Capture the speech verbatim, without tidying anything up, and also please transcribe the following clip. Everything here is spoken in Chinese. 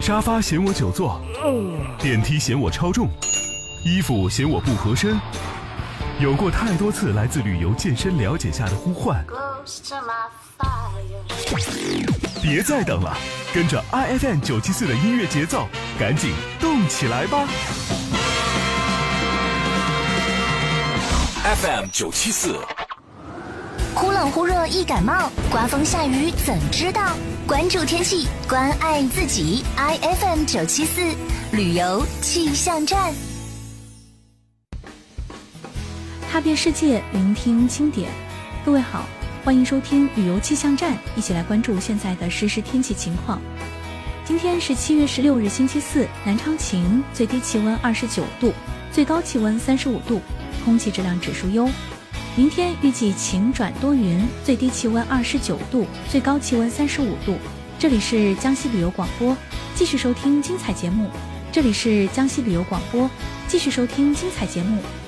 沙发嫌我久坐，电梯嫌我超重，衣服嫌我不合身。有过太多次来自旅游健身了解下的呼唤，别再等了，跟着 I F M 九七四的音乐节奏，赶紧动起来吧。 F M 九七四， 忽冷忽热易感冒，刮风下雨怎知道？关注天气，关爱自己。I F M 九七四旅游气象站， 踏遍世界，聆听经典。各位好，欢迎收听旅游气象站，一起来关注现在的实时天气情况。今天是七月十六日，星期四，南昌晴，最低气温二十九度，最高气温三十五度，空气质量指数优。明天预计晴转多云，最低气温二十九度，最高气温三十五度。这里是江西旅游广播，继续收听精彩节目。这里是江西旅游广播，继续收听精彩节目。